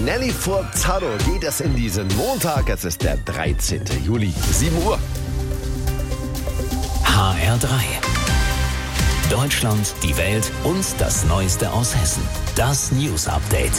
Nelly Furtado geht es in diesen Montag. Es ist der 13. Juli, 7 Uhr. HR3. Deutschland, die Welt und das Neueste aus Hessen. Das News Update.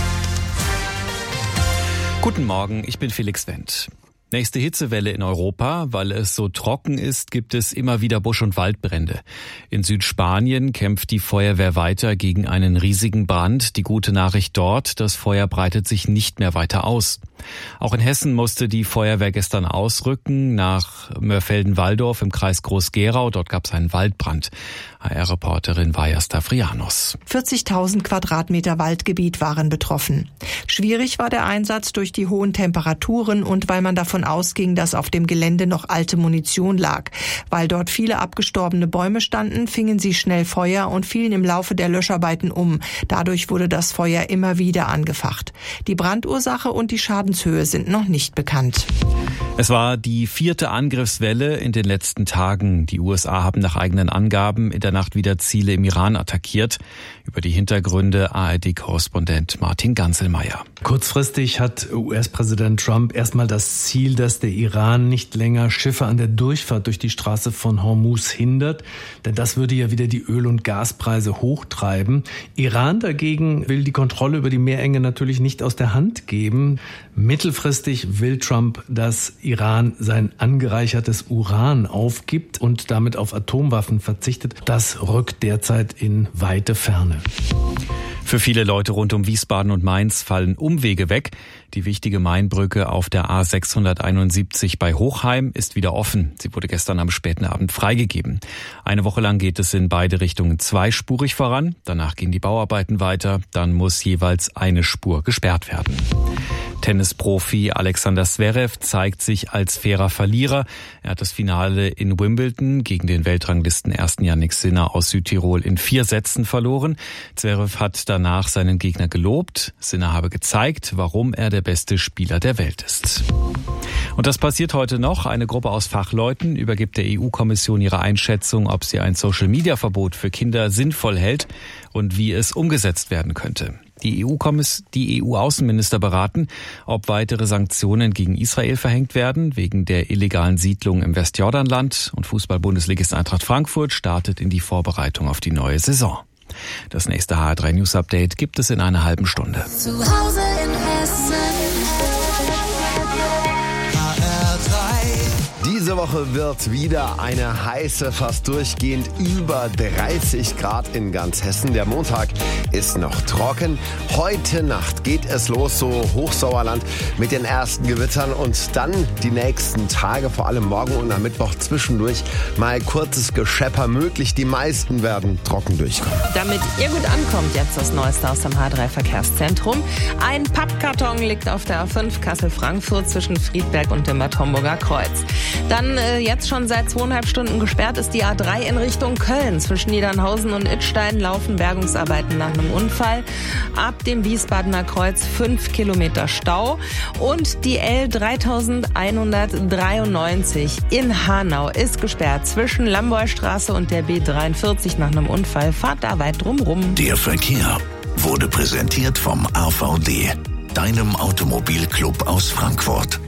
Guten Morgen, ich bin Felix Wendt. Nächste Hitzewelle in Europa. Weil es so trocken ist, gibt es immer wieder Busch- und Waldbrände. In Südspanien kämpft die Feuerwehr weiter gegen einen riesigen Brand. Die gute Nachricht dort, das Feuer breitet sich nicht mehr weiter aus. Auch in Hessen musste die Feuerwehr gestern ausrücken nach Mörfelden-Walldorf im Kreis Groß-Gerau. Dort gab es einen Waldbrand. HR-Reporterin Vaja Stavrianos. 40.000 Quadratmeter Waldgebiet waren betroffen. Schwierig war der Einsatz durch die hohen Temperaturen und weil man davon ausging, dass auf dem Gelände noch alte Munition lag. Weil dort viele abgestorbene Bäume standen, fingen sie schnell Feuer und fielen im Laufe der Löscharbeiten um. Dadurch wurde das Feuer immer wieder angefacht. Die Brandursache und die Schadenshöhe sind noch nicht bekannt. Es war die 4. Angriffswelle in den letzten Tagen. Die USA haben nach eigenen Angaben in der Nacht wieder Ziele im Iran attackiert. Über die Hintergründe ARD-Korrespondent Martin Ganselmeier. Kurzfristig hat US-Präsident Trump erstmal das Ziel, dass der Iran nicht länger Schiffe an der Durchfahrt durch die Straße von Hormuz hindert, denn das würde ja wieder die Öl- und Gaspreise hochtreiben. Iran dagegen will die Kontrolle über die Meerenge natürlich nicht aus der Hand geben. Mittelfristig will Trump, dass Iran sein angereichertes Uran aufgibt und damit auf Atomwaffen verzichtet. Das rückt derzeit in weite Ferne. Für viele Leute rund um Wiesbaden und Mainz fallen Umwege weg. Die wichtige Mainbrücke auf der A671 bei Hochheim ist wieder offen. Sie wurde gestern am späten Abend freigegeben. Eine Woche lang geht es in beide Richtungen zweispurig voran. Danach gehen die Bauarbeiten weiter. Dann muss jeweils eine Spur gesperrt werden. Tennisprofi Alexander Zverev zeigt sich als fairer Verlierer. Er hat das Finale in Wimbledon gegen den Weltranglisten-Ersten Jannik Sinner aus Südtirol in 4 Sätzen verloren. Zverev hat danach seinen Gegner gelobt. Sinner habe gezeigt, warum er der beste Spieler der Welt ist. Und das passiert heute noch. Eine Gruppe aus Fachleuten übergibt der EU-Kommission ihre Einschätzung, ob sie ein Social-Media-Verbot für Kinder sinnvoll hält und wie es umgesetzt werden könnte. Die EU-Außenminister beraten, ob weitere Sanktionen gegen Israel verhängt werden, wegen der illegalen Siedlung im Westjordanland. Und Fußball-Bundesligist Eintracht Frankfurt startet in die Vorbereitung auf die neue Saison. Das nächste HR3 News Update gibt es in einer halben Stunde. Zu Hause in Hessen. Diese Woche wird wieder eine heiße, fast durchgehend über 30 Grad in ganz Hessen. Der Montag ist noch trocken. Heute Nacht geht es los, so Hochsauerland, mit den ersten Gewittern und dann die nächsten Tage, vor allem morgen und am Mittwoch zwischendurch mal kurzes Geschepper möglich. Die meisten werden trocken durchkommen. Damit ihr gut ankommt, jetzt das Neueste aus dem H3 Verkehrszentrum. Ein Pappkarton liegt auf der A5 Kassel-Frankfurt zwischen Friedberg und dem Bad Homburger Kreuz. Dann jetzt schon seit 2,5 Stunden gesperrt ist die A3 in Richtung Köln. Zwischen Niedernhausen und Idstein laufen Bergungsarbeiten nach einem Unfall. Ab dem Wiesbadener Kreuz 5 Kilometer Stau. Und die L3193 in Hanau ist gesperrt zwischen Lamboystraße und der B43 nach einem Unfall. Fahrt da weit drumrum. Der Verkehr wurde präsentiert vom AVD, deinem Automobilclub aus Frankfurt.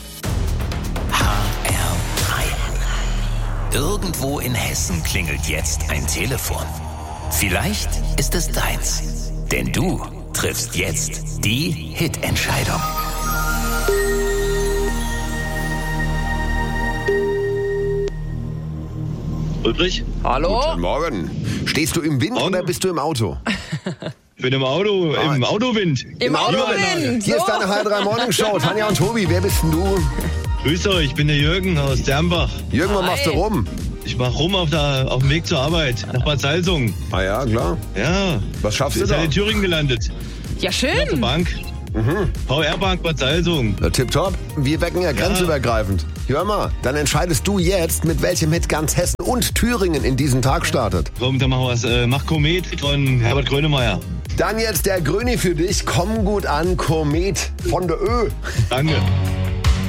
Irgendwo in Hessen klingelt jetzt ein Telefon. Vielleicht ist es deins. Denn du triffst jetzt die Hit-Entscheidung. Ulrich? Hallo? Guten Morgen. Stehst du im Wind oder bist du im Auto? Ich bin im Auto, im Autowind. Im Autowind. Hier ist deine HR3 Morning Show. Tanja und Tobi, wer bist denn du? Grüß euch, ich bin der Jürgen aus Dernbach. Jürgen, was machst du rum? Ich mach rum auf dem Weg zur Arbeit, nach Bad Salzung. Ah ja, klar. Ja. Was schaffst du Ist da? ja in Thüringen gelandet. Ja, Auf der schön. Bank. VR-Bank Bad Salzung. Ja, tipptopp. Wir wecken ja grenzübergreifend. Hör mal, dann entscheidest du jetzt, mit welchem Hit ganz Hessen und Thüringen in diesen Tag startet. Komm, dann machen wir was. Mach Komet von Herbert Grönemeyer. Dann jetzt der Grüni für dich. Komm gut an, Komet von der Ö. Danke.